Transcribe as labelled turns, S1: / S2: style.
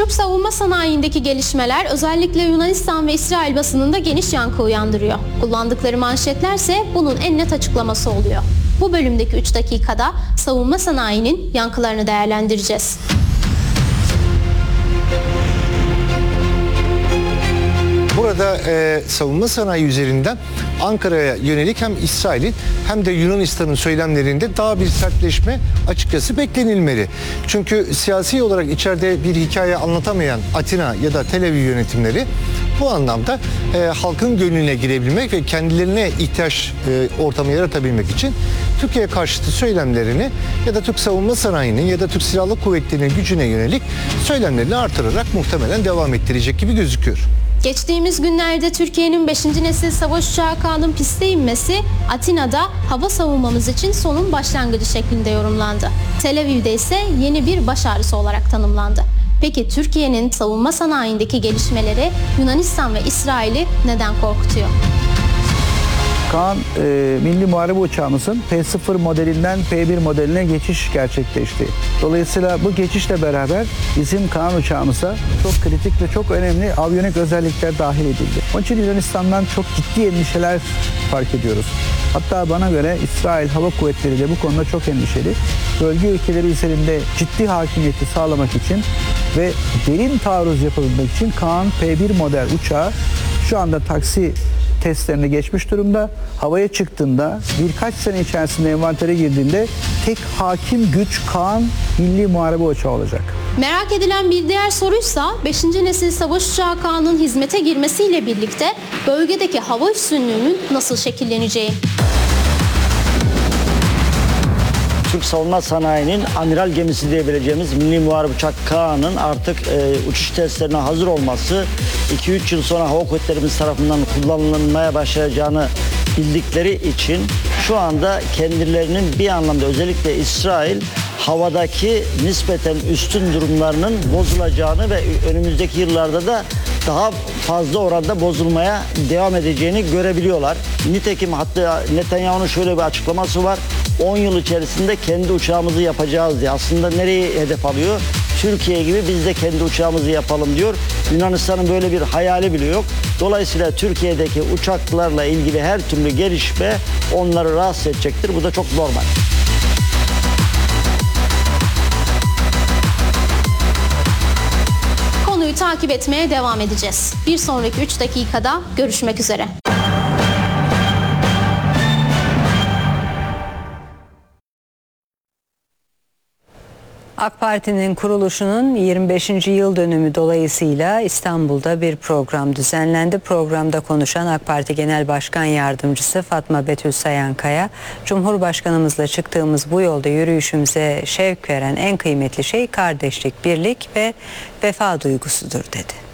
S1: Türk savunma sanayindeki gelişmeler özellikle Yunanistan ve İsrail basınında geniş yankı uyandırıyor. Kullandıkları manşetlerse bunun en net açıklaması oluyor. Bu bölümdeki 3 dakikada savunma sanayinin yankılarını değerlendireceğiz.
S2: Burada savunma sanayi üzerinden Ankara'ya yönelik hem İsrail'in hem de Yunanistan'ın söylemlerinde daha bir sertleşme açıkçası beklenilmeli. Çünkü siyasi olarak içeride bir hikaye anlatamayan Atina ya da Tel Aviv yönetimleri bu anlamda halkın gönlüne girebilmek ve kendilerine ihtiyaç ortamı yaratabilmek için Türkiye karşıtı söylemlerini ya da Türk savunma sanayinin ya da Türk Silahlı Kuvvetleri'nin gücüne yönelik söylemlerini artırarak muhtemelen devam ettirecek gibi gözüküyor.
S1: Geçtiğimiz günlerde Türkiye'nin 5. nesil savaş uçağı Kaan'ın piste inmesi Atina'da hava savunmamız için sonun başlangıcı şeklinde yorumlandı. Tel Aviv'de ise yeni bir baş ağrısı olarak tanımlandı. Peki Türkiye'nin savunma sanayindeki gelişmeleri Yunanistan ve İsrail'i neden korkutuyor?
S3: Kaan, milli muharebe uçağımızın P0 modelinden P1 modeline geçiş gerçekleşti. Dolayısıyla bu geçişle beraber bizim Kaan uçağımıza çok kritik ve çok önemli aviyonik özellikler dahil edildi. Onun için Yunanistan'dan çok ciddi endişeler fark ediyoruz. Hatta bana göre İsrail Hava Kuvvetleri de bu konuda çok endişeli. Bölge ülkeleri üzerinde ciddi hakimiyeti sağlamak için ve derin taarruz yapabilmek için Kaan P1 model uçağı şu anda taksi testlerini geçmiş durumda. Havaya çıktığında birkaç sene içerisinde envantere girdiğinde tek hakim güç Kaan milli muharebe uçağı olacak.
S1: Merak edilen bir diğer soruysa 5. nesil savaş uçağı Kaan'ın hizmete girmesiyle birlikte bölgedeki hava üstünlüğünün nasıl şekilleneceği.
S4: Türk savunma sanayinin amiral gemisi diyebileceğimiz milli muharebe uçak Kaan'ın artık uçuş testlerine hazır olması 2-3 yıl sonra hava kuvvetlerimiz tarafından kullanılmaya başlayacağını bildikleri için şu anda kendilerinin bir anlamda özellikle İsrail havadaki nispeten üstün durumlarının bozulacağını ve önümüzdeki yıllarda da daha fazla oranda bozulmaya devam edeceğini görebiliyorlar. Nitekim hatta Netanyahu'nun şöyle bir açıklaması var. 10 yıl içerisinde kendi uçağımızı yapacağız diye. Aslında nereyi hedef alıyor? Türkiye gibi biz de kendi uçağımızı yapalım diyor. Yunanistan'ın böyle bir hayali bile yok. Dolayısıyla Türkiye'deki uçaklarla ilgili her türlü gelişme onları rahatsız edecektir. Bu da çok normal.
S1: Konuyu takip etmeye devam edeceğiz. Bir sonraki 3 dakikada görüşmek üzere.
S5: AK Parti'nin kuruluşunun 25. yıl dönümü dolayısıyla İstanbul'da bir program düzenlendi. Programda konuşan AK Parti Genel Başkan Yardımcısı Fatma Betül Sayankaya, Cumhurbaşkanımızla çıktığımız bu yolda yürüyüşümüze şevk veren en kıymetli şey kardeşlik, birlik ve vefa duygusudur dedi.